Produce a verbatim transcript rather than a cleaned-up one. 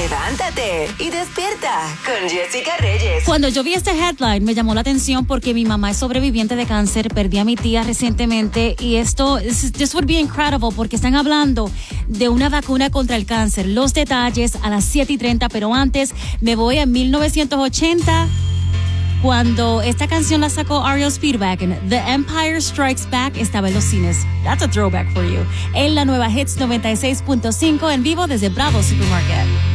Levántate y despierta con Jessica Reyes. Cuando yo vi este headline me llamó la atención porque mi mamá es sobreviviente de cáncer, perdí a mi tía recientemente y esto, this would be incredible porque están hablando de una vacuna contra el cáncer. Los detalles a las siete y treinta, pero antes me voy a mil novecientos ochenta. Cuando esta canción la sacó R E O Speedwagon, The Empire Strikes Back estaba en los cines. That's a throwback for you. En la nueva Hits noventa y seis punto cinco en vivo desde Bravo Supermarket.